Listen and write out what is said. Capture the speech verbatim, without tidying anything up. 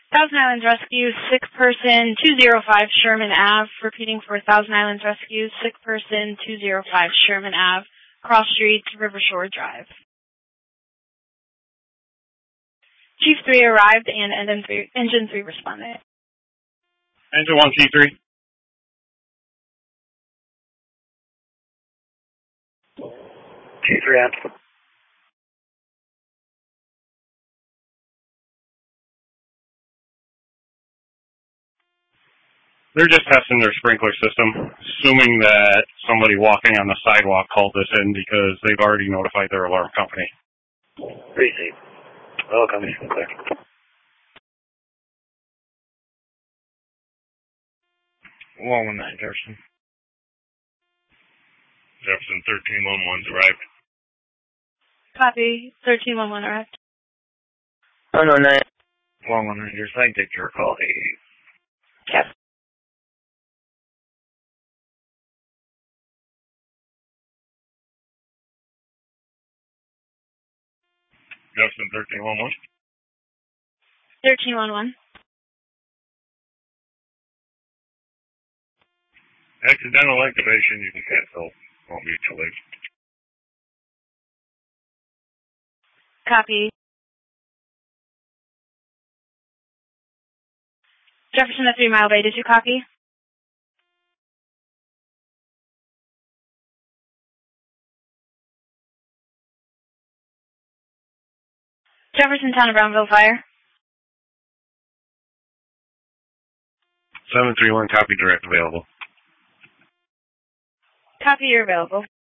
Thousand Islands Rescue, sick person, two oh five Sherman Avenue. Repeating for Thousand Islands Rescue, sick person, two oh five Sherman Avenue, Cross Street, Rivershore Drive. Chief three arrived and engine three, engine three responded. Engine one, Chief three. Chief three on. They're just testing their sprinkler system, assuming that somebody walking on the sidewalk called this in because they've already notified their alarm company. Receive. Welcome, clear. one one nine, Jefferson. Jefferson thirteen one one's arrived. Copy, thirteen one one arrived. one one nine. one one nine, Jefferson, I can take your call. Yep. Jefferson thirteen one one. thirteen one one. Accidental activation, you can cancel. Won't be too late. Copy. Jefferson at Three Mile Bay, did you copy? Jefferson, Town of Brownville, fire. seven three one, copy direct available. Copy, you're available.